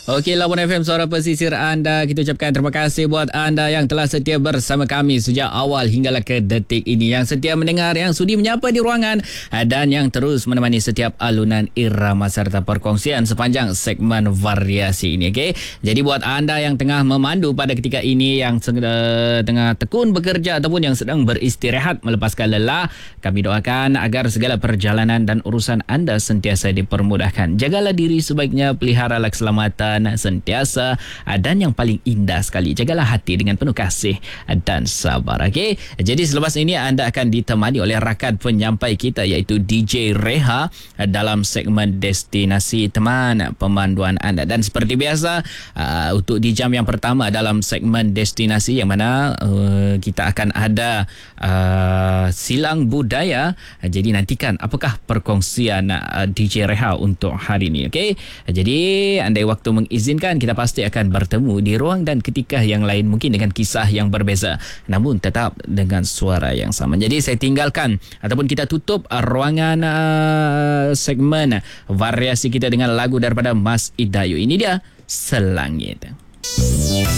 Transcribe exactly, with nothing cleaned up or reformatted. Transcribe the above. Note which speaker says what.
Speaker 1: Okey, Labuan F M, suara pesisir anda. Kita ucapkan terima kasih buat anda yang telah setia bersama kami sejak awal hinggalah ke detik ini. Yang setia mendengar, yang sudi menyapa di ruangan dan yang terus menemani setiap alunan irama serta perkongsian sepanjang segmen variasi ini. Okey, jadi buat anda yang tengah memandu pada ketika ini, yang uh, tengah tekun bekerja ataupun yang sedang beristirahat melepaskan lelah, kami doakan agar segala perjalanan dan urusan anda sentiasa dipermudahkan. Jagalah diri sebaiknya, peliharalah keselamatan sentiasa, dan yang paling indah sekali, jagalah hati dengan penuh kasih dan sabar. Okey, jadi selepas ini anda akan ditemani oleh rakan penyampai kita iaitu D J Reha dalam segmen Destinasi Teman Pemanduan anda. Dan seperti biasa, uh, untuk di jam yang pertama dalam segmen Destinasi, yang mana uh, kita akan ada uh, silang budaya. Jadi nantikan apakah perkongsian uh, D J Reha untuk hari ini. Okey, jadi andai waktu mengizinkan, kita pasti akan bertemu di ruang dan ketika yang lain, mungkin dengan kisah yang berbeza, namun tetap dengan suara yang sama. Jadi saya tinggalkan ataupun kita tutup uh, ruangan uh, segmen variasi kita dengan lagu daripada Mas Idayu. Ini dia, Selangit.